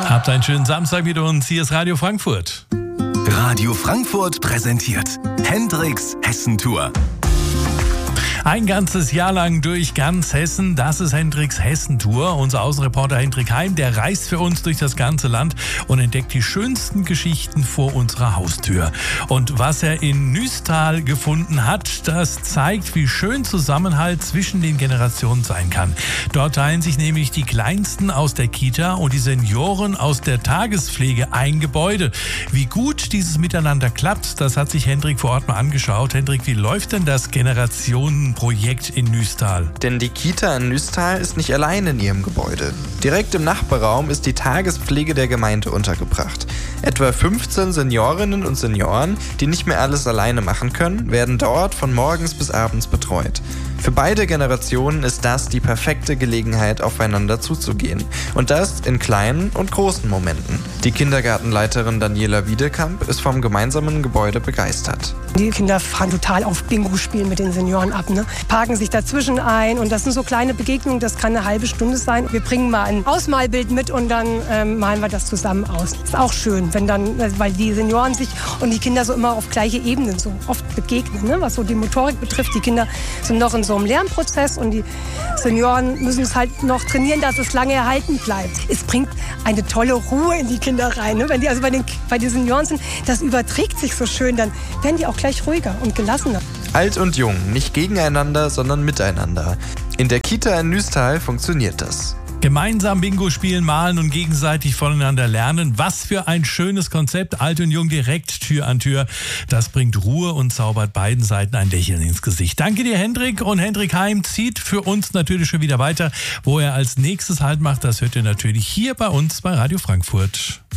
Habt einen schönen Samstag mit uns. Hier ist Radio Frankfurt. Radio Frankfurt präsentiert Hendricks Hessentour. Ein ganzes Jahr lang durch ganz Hessen, das ist Hendricks Hessentour. Unser Außenreporter Hendrik Heim, der reist für uns durch das ganze Land und entdeckt die schönsten Geschichten vor unserer Haustür. Und was er in Nüstal gefunden hat, das zeigt, wie schön Zusammenhalt zwischen den Generationen sein kann. Dort teilen sich nämlich die Kleinsten aus der Kita und die Senioren aus der Tagespflege ein Gebäude. Wie gut dieses Miteinander klappt, das hat sich Hendrik vor Ort mal angeschaut. Hendrik, wie läuft denn das Generationenprojekt in Nüstal? Denn die Kita in Nüstal ist nicht allein in ihrem Gebäude. Direkt im Nachbarraum ist die Tagespflege der Gemeinde untergebracht. Etwa 15 Seniorinnen und Senioren, die nicht mehr alles alleine machen können, werden dort von morgens bis abends betreut. Für beide Generationen ist das die perfekte Gelegenheit, aufeinander zuzugehen. Und das in kleinen und großen Momenten. Die Kindergartenleiterin Daniela Wiedekamp ist vom gemeinsamen Gebäude begeistert. Die Kinder fahren total auf Bingo-Spielen mit den Senioren ab, ne? Parken sich dazwischen ein und das sind so kleine Begegnungen, das kann eine halbe Stunde sein. Wir bringen mal ein Ausmalbild mit und dann malen wir das zusammen aus. Ist auch schön, wenn dann, weil die Senioren sich und die Kinder so immer auf gleiche Ebenen so oft begegnen, ne? Was so die Motorik betrifft. Die Kinder sind noch in so einem Lernprozess und die Senioren müssen es halt noch trainieren, dass es lange erhalten bleibt. Es bringt eine tolle Ruhe in die Kinder rein, ne? Wenn die also bei den Senioren sind, das überträgt sich so schön, dann werden die auch gleich ruhiger und gelassener. Alt und jung, nicht gegeneinander, sondern miteinander. In der Kita in Nüstal funktioniert das. Gemeinsam Bingo spielen, malen und gegenseitig voneinander lernen. Was für ein schönes Konzept. Alt und jung direkt Tür an Tür. Das bringt Ruhe und zaubert beiden Seiten ein Lächeln ins Gesicht. Danke dir, Hendrik. Und Hendrik Heim zieht für uns natürlich schon wieder weiter. Wo er als nächstes Halt macht, das hört ihr natürlich hier bei uns bei Radio Frankfurt.